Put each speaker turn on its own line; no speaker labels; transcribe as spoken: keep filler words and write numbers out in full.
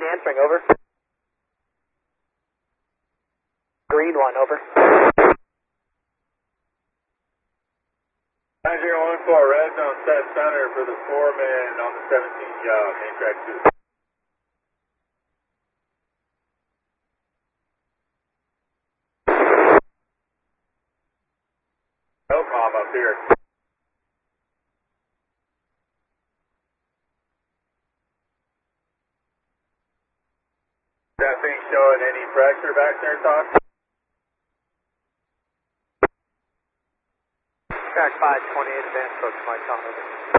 nine answering, over. Green one, over.
nine zero one four, red zone set center for the foreman on the seventeen job, main track two. No comm up here. That thing showing any pressure back there, Todd?
Track five twenty-eight, advance approach, Mike, on over.